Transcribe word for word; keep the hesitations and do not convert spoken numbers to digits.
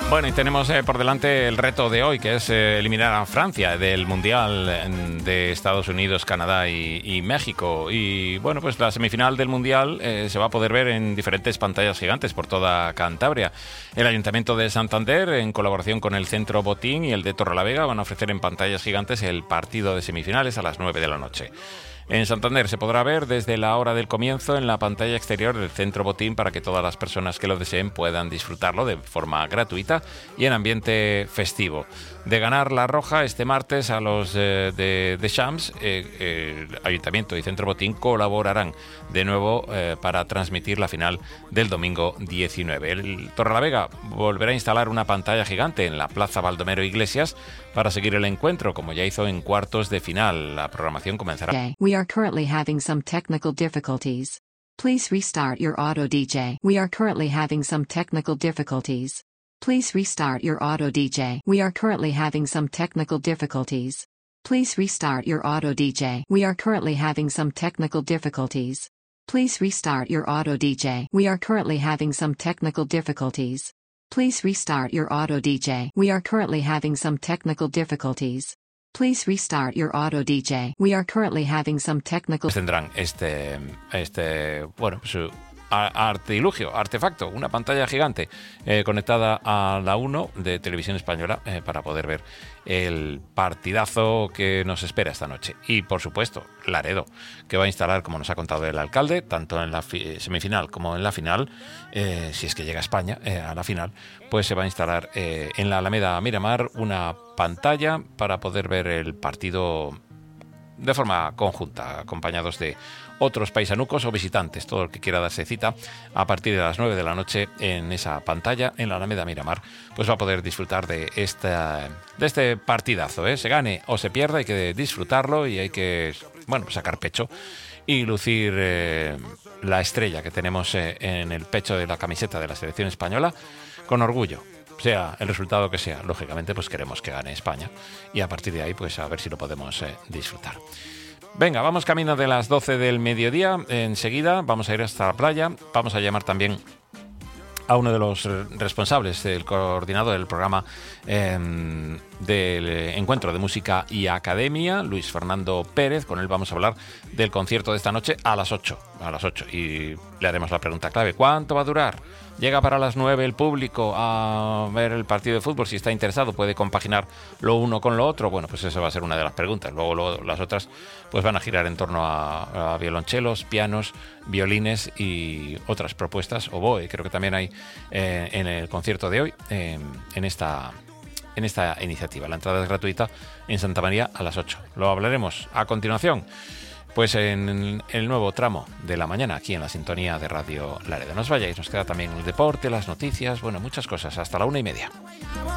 Bueno, y tenemos eh, por delante el reto de hoy, que es eh, eliminar a Francia del Mundial de Estados Unidos, Canadá y, y México. Y bueno, pues la semifinal del Mundial eh, se va a poder ver en diferentes pantallas gigantes por toda Cantabria. El Ayuntamiento de Santander, en colaboración con el Centro Botín y el de Torrelavega, van a ofrecer en pantallas gigantes el partido de semifinales a las nueve de la noche. En Santander se podrá ver desde la hora del comienzo en la pantalla exterior del Centro Botín para que todas las personas que lo deseen puedan disfrutarlo de forma gratuita y en ambiente festivo. De ganar la roja este martes a los eh, de, de Champs, eh, el Ayuntamiento y Centro Botín colaborarán de nuevo eh, para transmitir la final del domingo diecinueve. El Torrelavega volverá a instalar una pantalla gigante en la Plaza Baldomero Iglesias para seguir el encuentro, como ya hizo en cuartos de final. La programación comenzará. We are currently having some technical difficulties. Please restart your auto D J. We are currently having some technical difficulties. Please restart your auto D J. We are currently having some technical difficulties. Please restart your auto D J. We are currently having some technical difficulties. Please restart your auto D J. We are currently having some technical difficulties. Please restart your auto D J. We are currently having some technical difficulties. Please restart your auto D J. We are currently having some technical. Tendrán este, este, bueno, su artilugio, artefacto, una pantalla gigante eh, conectada a la uno de Televisión Española eh, para poder ver el partidazo que nos espera esta noche. Y por supuesto, Laredo, que va a instalar, como nos ha contado el alcalde, tanto en la semifinal como en la final, eh, si es que llega a España eh, a la final, pues se va a instalar eh, en la Alameda Miramar una pantalla para poder ver el partido de forma conjunta, acompañados de otros paisanucos o visitantes, todo el que quiera darse cita a partir de las nueve de la noche en esa pantalla en la Alameda Miramar, pues va a poder disfrutar de esta de este partidazo, ¿eh? Se gane o se pierda, hay que disfrutarlo y hay que, bueno, sacar pecho y lucir eh, la estrella que tenemos eh, en el pecho de la camiseta de la selección española con orgullo. Sea el resultado que sea, lógicamente pues queremos que gane España y a partir de ahí pues a ver si lo podemos eh, disfrutar. Venga, vamos camino de las doce del mediodía. Enseguida vamos a ir hasta la playa. Vamos a llamar también a uno de los responsables, el coordinador del programa eh, del Encuentro de Música y Academia, Luis Fernando Pérez. Con él vamos a hablar del concierto de esta noche a las ocho. A las ocho. Y le haremos la pregunta clave. ¿Cuánto va a durar? Llega para las nueve el público a ver el partido de fútbol. Si está interesado, puede compaginar lo uno con lo otro. Bueno, pues esa va a ser una de las preguntas. Luego, luego las otras pues van a girar en torno a, a violonchelos, pianos, violines y otras propuestas. Oboe, creo que también hay eh, en el concierto de hoy, eh, en esta en esta iniciativa. La entrada es gratuita en Santa María a las ocho. Lo hablaremos a continuación, pues en el nuevo tramo de la mañana aquí en la sintonía de Radio Laredo. No os vayáis, nos queda también el deporte, las noticias, bueno, muchas cosas. Hasta la una y media.